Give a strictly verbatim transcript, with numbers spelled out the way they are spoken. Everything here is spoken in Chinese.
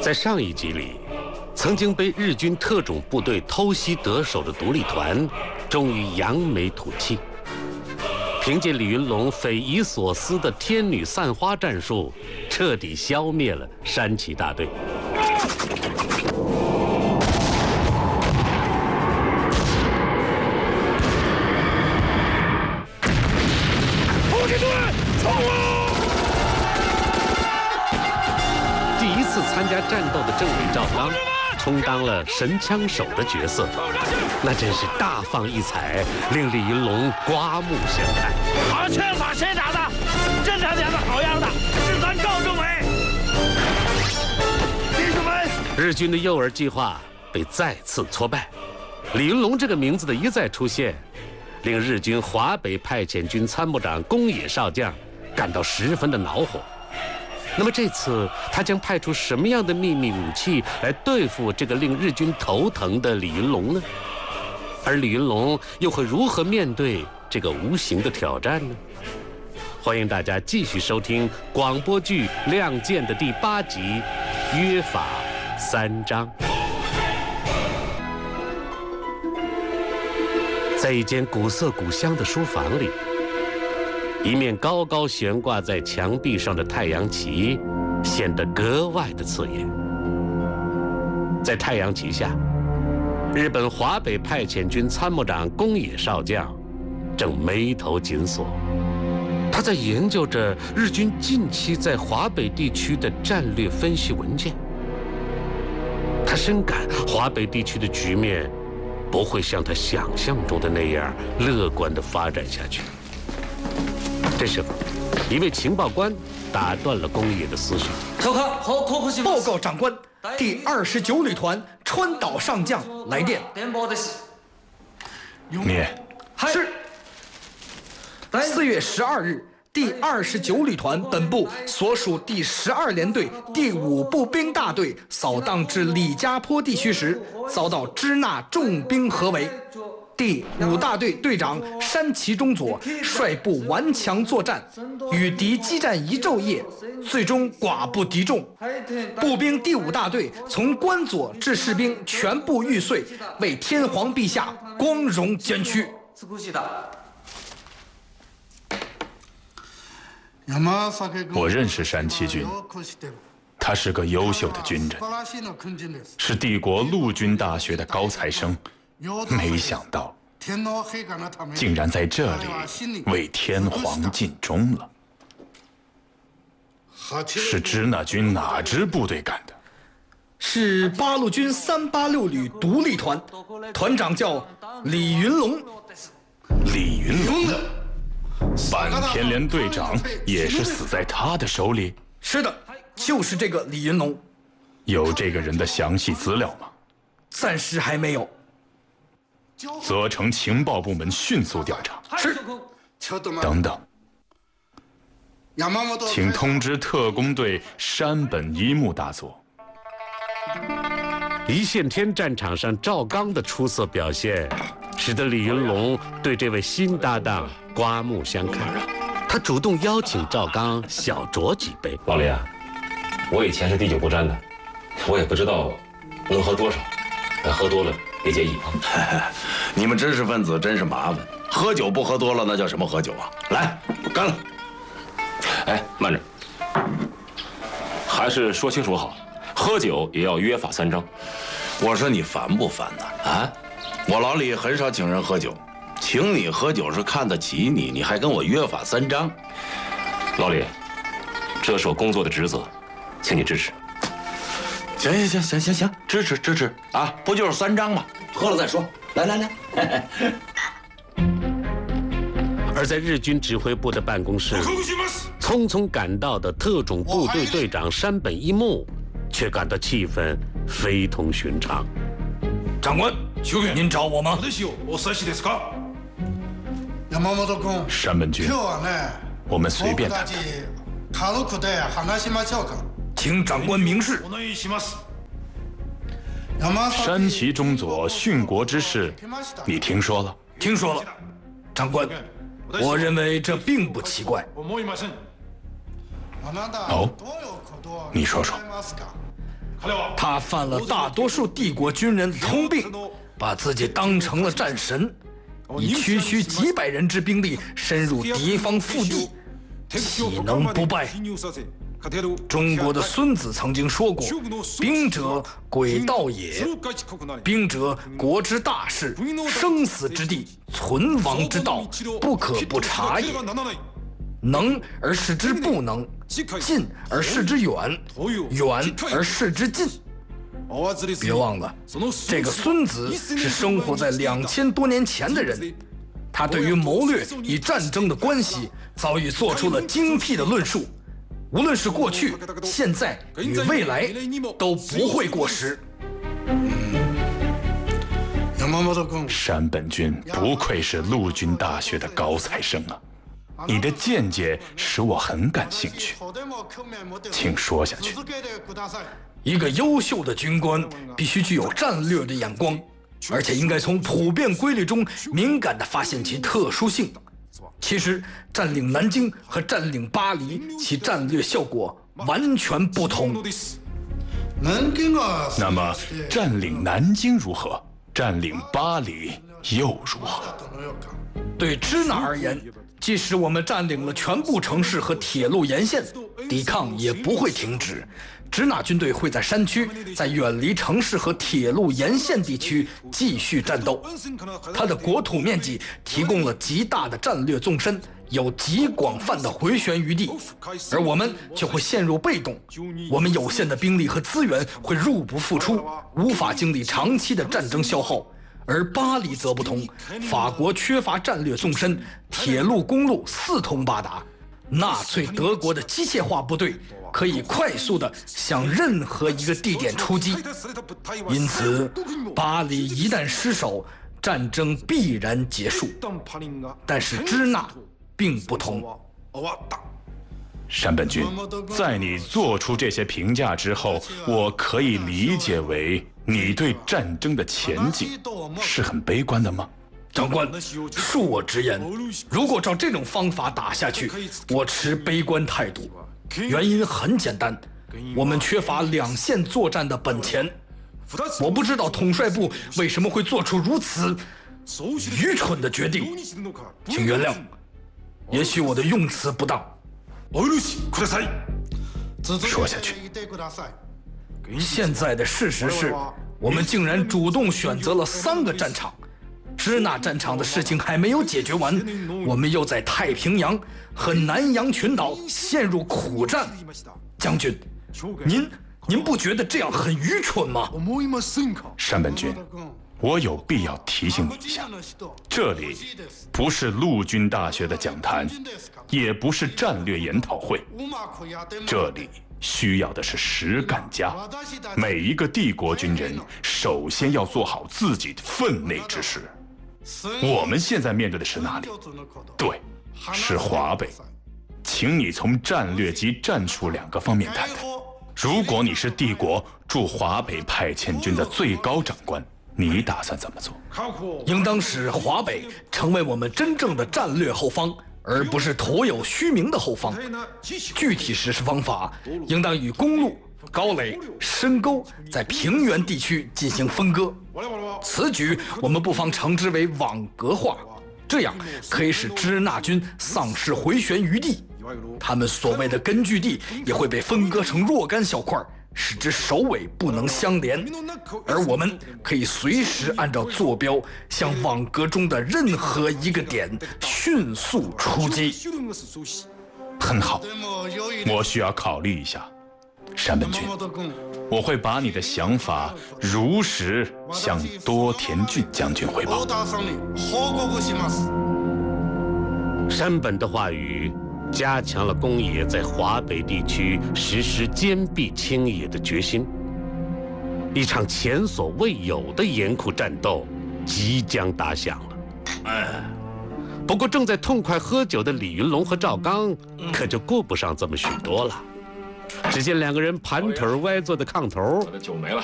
在上一集里，曾经被日军特种部队偷袭得手的独立团，终于扬眉吐气。凭借李云龙匪夷所思的天女散花战术，彻底消灭了山崎大队。 突击队，冲啊！ 第一次参加战斗的政委赵刚，充当了神枪手的角色，那真是大放异彩，令李云龙刮目相看。 好枪法谁打的？侦察讲的好样的，是咱赵政委。弟兄们， 日军的诱饵计划被再次挫败。李云龙这个名字的一再出现，令日军华北派遣军参谋长宫野少将感到十分的恼火。那么这次他将派出什么样的秘密武器来对付这个令日军头疼的李云龙呢？而李云龙又会如何面对这个无形的挑战呢？欢迎大家继续收听广播剧《亮剑》的第八集《约法三章》。在一间古色古香的书房里，一面高高悬挂在墙壁上的太阳旗显得格外的刺眼。在太阳旗下，日本华北派遣军参谋长宫野少将正眉头紧锁，他在研究着日军近期在华北地区的战略分析文件。他深感华北地区的局面不会像他想象中的那样乐观地发展下去。这时候，一位情报官打断了宫野的思绪。 报告长官，第二十九旅团川岛上将来电。 念。 是。四月十二日，第二十九旅团本部所属第十二联队第五步兵大队扫荡至李家坡地区时，遭到支那重兵合围。第五大队队长山崎中佐率部顽强作战，与敌激战一昼夜，最终寡不敌众。步兵第五大队从关佐至士兵全部玉碎，为天皇陛下光荣捐躯。 我认识山崎君，他是个优秀的军人，是帝国陆军大学的高材生。没想到，竟然在这里为天皇尽忠了。是支那军哪支部队干的？ 是八路军三八六旅独立团，团长叫李云龙。 李云龙，坂田连队长也是死在他的手里？ 是的，就是这个李云龙。 有这个人的详细资料吗？ 暂时还没有。 责成情报部门迅速调查。 是。 等等，请通知特工队山本一木大佐。 一线天战场上赵刚的出色表现，使得李云龙对这位新搭档刮目相看。他主动邀请赵刚小酌几杯。 老李啊，我以前是滴酒不沾的，我也不知道能喝多少，喝多了别介意啊。 你们知识分子真是麻烦，喝酒不喝多了，那叫什么喝酒啊？来，干了！ 哎，慢着，还是说清楚好，喝酒也要约法三章。 我说你烦不烦呢？啊，我老李很少请人喝酒，请你喝酒是看得起你，你还跟我约法三章？ 老李，这是我工作的职责，请你支持。 行行行行行行，支持支持啊！不就是三章吗？喝了再说。来来来。 而在日军指挥部的办公室，匆匆赶到的特种部队队长山本一木，却感到气氛非同寻常。 长官，您找我吗？ 山本君，我们随便谈谈。 请长官明示。 山崎中佐殉国之事，你听说了？ 听说了，长官，我认为这并不奇怪。 哦，你说说。 他犯了大多数帝国军人的通病，把自己当成了战神，以区区几百人之兵力深入敌方腹地，岂能不败？中国的孙子曾经说过：“兵者，诡道也；兵者，国之大事，生死之地，存亡之道，不可不察也。能而示之不能，近而示之远，远而示之近。”别忘了，这个孙子是生活在两千多年前的人，他对于谋略与战争的关系早已做出了精辟的论述。无论是过去、现在与未来，都不会过时。 山本君不愧是陆军大学的高材生啊！你的见解使我很感兴趣，请说下去。 一个优秀的军官必须具有战略的眼光，而且应该从普遍规律中敏感地发现其特殊性。其实，占领南京和占领巴黎，其战略效果完全不同。 那么，占领南京如何？占领巴黎又如何？ 对支那而言，即使我们占领了全部城市和铁路沿线，抵抗也不会停止。支那军队会在山区，在远离城市和铁路沿线地区继续战斗。它的国土面积提供了极大的战略纵深，有极广泛的回旋余地，而我们就会陷入被动。我们有限的兵力和资源会入不敷出，无法经历长期的战争消耗。而巴黎则不同，法国缺乏战略纵深，铁路、公路四通八达。纳粹德国的机械化部队可以快速地向任何一个地点出击，因此，巴黎一旦失守，战争必然结束。但是支那并不同。 山本君，在你做出这些评价之后，我可以理解为你对战争的前景是很悲观的吗？ 长官，恕我直言，如果照这种方法打下去，我持悲观态度。原因很简单，我们缺乏两线作战的本钱。我不知道统帅部为什么会做出如此愚蠢的决定，请原谅，也许我的用词不当。 说下去。 现在的事实是，我们竟然主动选择了三个战场。支那战场的事情还没有解决完，我们又在太平洋和南洋群岛陷入苦战。将军，您您不觉得这样很愚蠢吗？ 山本君，我有必要提醒你一下，这里不是陆军大学的讲坛，也不是战略研讨会，这里需要的是实干家。每一个帝国军人首先要做好自己的分内之事。我们现在面对的是哪里？对，是华北。请你从战略及战术两个方面谈谈。如果你是帝国驻华北派遣军的最高长官，你打算怎么做？ 应当使华北成为我们真正的战略后方，而不是徒有虚名的后方。具体实施方法，应当与公路、高垒、深沟在平原地区进行分割。此举我们不妨称之为网格化，这样可以使支那军丧失回旋余地，他们所谓的根据地也会被分割成若干小块，使之首尾不能相连，而我们可以随时按照坐标向网格中的任何一个点迅速出击。 很好，我需要考虑一下。山本君，我会把你的想法如实向多田骏将军汇报。 山本的话语加强了宫野在华北地区实施坚壁清野的决心。一场前所未有的严酷战斗即将打响了。哎，不过正在痛快喝酒的李云龙和赵刚可就顾不上这么许多了。只见两个人盘腿歪坐在炕头，